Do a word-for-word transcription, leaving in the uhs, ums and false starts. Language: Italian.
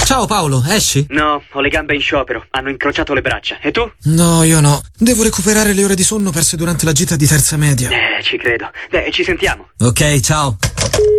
Ciao Paolo, esci? No, ho le gambe in sciopero. Hanno incrociato le braccia. E tu? No, io no. Devo recuperare le ore di sonno perse durante la gita di terza media. Eh, ci credo. Dai, ci sentiamo. Ok, ciao.